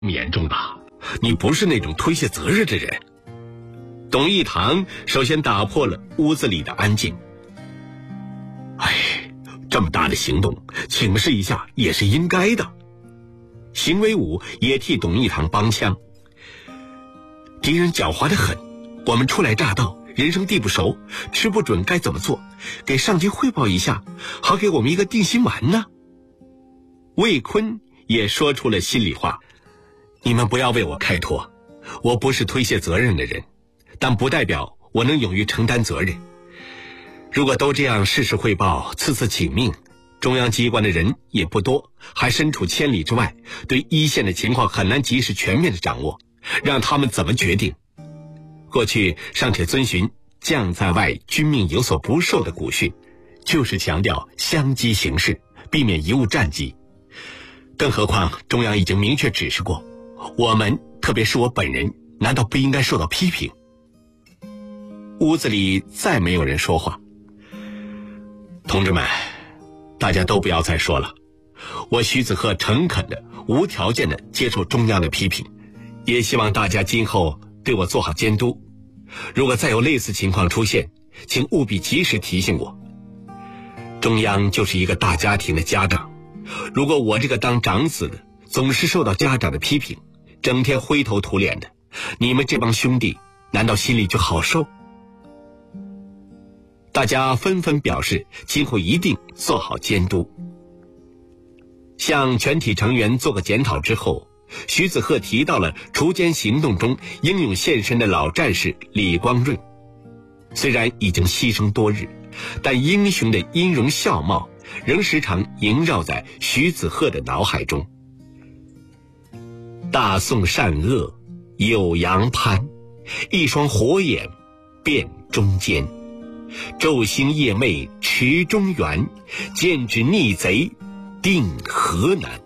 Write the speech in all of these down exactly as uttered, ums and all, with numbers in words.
严重吧？你不是那种推卸责任的人。董一堂首先打破了屋子里的安静。哎，这么大的行动，请示一下也是应该的。邢威武也替董一堂帮腔。敌人狡猾得很，我们初来乍到，人生地不熟，吃不准该怎么做，给上级汇报一下，好给我们一个定心丸呢。魏坤也说出了心里话，你们不要为我开脱，我不是推卸责任的人，但不代表我能勇于承担责任。如果都这样事事汇报，次次请命，中央机关的人也不多，还身处千里之外，对一线的情况很难及时全面的掌握，让他们怎么决定？过去尚且遵循将在外，军命有所不受的古训，就是强调相机行事，避免贻误战机。更何况中央已经明确指示过，我们特别是我本人，难道不应该受到批评？屋子里再没有人说话。同志们，大家都不要再说了，我徐子鹤诚恳的、无条件的接受中央的批评，也希望大家今后对我做好监督。如果再有类似情况出现，请务必及时提醒我。中央就是一个大家庭的家长，如果我这个当长子的总是受到家长的批评，整天灰头土脸的，你们这帮兄弟难道心里就好受？大家纷纷表示今后一定做好监督。向全体成员做个检讨之后，徐子鹤提到了锄奸行动中英勇献身的老战士李光润。虽然已经牺牲多日，但英雄的音容笑貌仍时常萦绕在徐子鹤的脑海中。大宋善恶有阳攀，一双火眼辨中间，昼星夜魅持中原，剑指逆贼定河南。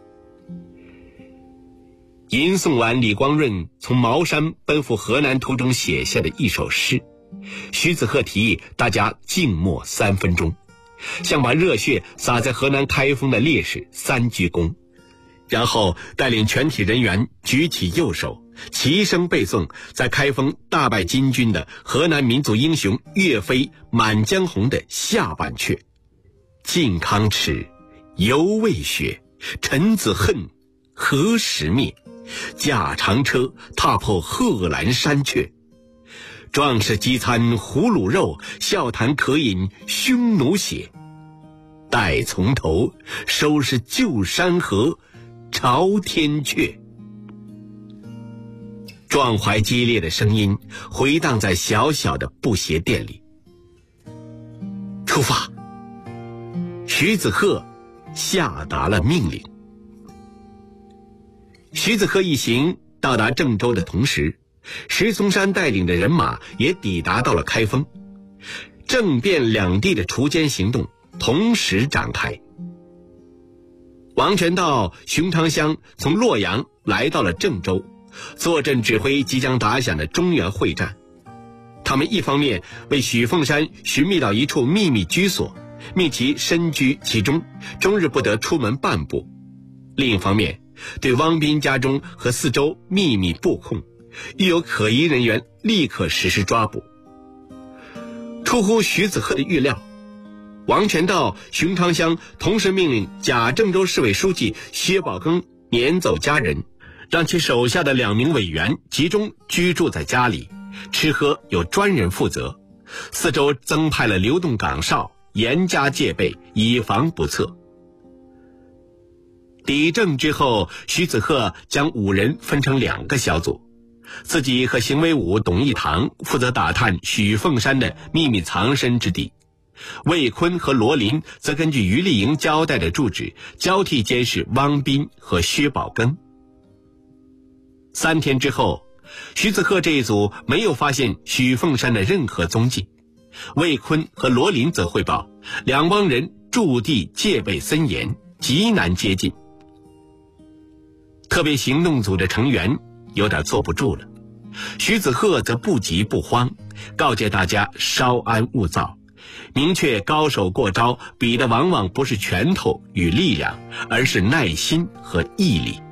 吟诵完李光润从茅山奔赴河南途中写下的一首诗，徐子鹤提议大家静默三分钟，向把热血洒在河南开封的烈士三鞠躬，然后带领全体人员举起右手，齐声背诵在开封大败金军的河南民族英雄岳飞《满江红》的下半阙：靖康耻，犹未雪，臣子恨，何时灭？驾长车，踏破贺兰山阙。壮士饥餐胡虏肉，笑谈渴饮匈奴血。待从头，收拾旧山河，朝天阙。壮怀激烈的声音回荡在小小的布鞋店里。出发！徐子鹤下达了命令。徐子鹤一行到达郑州的同时，石松山带领的人马也抵达到了开封，郑汴两地的锄奸行动同时展开。王全道、熊长香从洛阳来到了郑州，坐镇指挥即将打响的中原会战。他们一方面为许凤山寻觅到一处秘密居所，命其身居其中，终日不得出门半步；另一方面对汪斌家中和四周秘密布控，遇有可疑人员立刻实施抓捕。出乎徐子鹤的预料，王全道、熊长香同时命令假郑州市委书记薛宝庚撵走家人，让其手下的两名委员集中居住在家里，吃喝由专人负责，四周增派了流动岗哨，严加戒备，以防不测。抵郑之后，徐子鹤将五人分成两个小组，自己和邢威武、董一堂负责打探许凤山的秘密藏身之地，魏坤和罗林则根据余丽营交代的住址，交替监视汪斌和薛宝庚。三天之后，徐子鹤这一组没有发现许凤山的任何踪迹，魏坤和罗林则汇报，两帮人驻地戒备森严，极难接近。特别行动组的成员有点坐不住了，徐子鹤则不急不慌，告诫大家稍安勿躁，明确高手过招比的往往不是拳头与力量，而是耐心和毅力。